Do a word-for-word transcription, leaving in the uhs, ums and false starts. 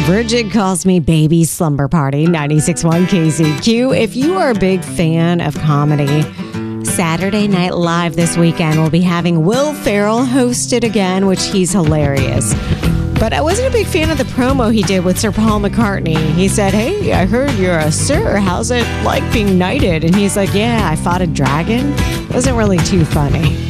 Bridget calls me baby slumber party, ninety-six point one K Z Q. If you are a big fan of comedy, Saturday Night Live this weekend will be having Will Ferrell hosted again, which he's hilarious. But I wasn't a big fan of the promo he did with Sir Paul McCartney. He said, hey, I heard you're a sir. How's it like being knighted? And he's like, yeah, I fought a dragon. It wasn't really too funny.